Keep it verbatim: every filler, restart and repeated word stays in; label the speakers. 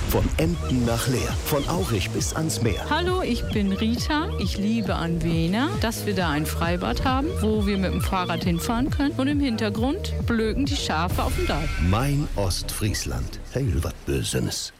Speaker 1: Von Emden nach Leer, von Aurich bis ans Meer.
Speaker 2: Hallo, ich bin Rita. Ich liebe an Wehner, dass wir da ein Freibad haben, wo wir mit dem Fahrrad hinfahren können. Und im Hintergrund blöken die Schafe auf dem Dach.
Speaker 1: Mein Ostfriesland. Heil wat Bösenes.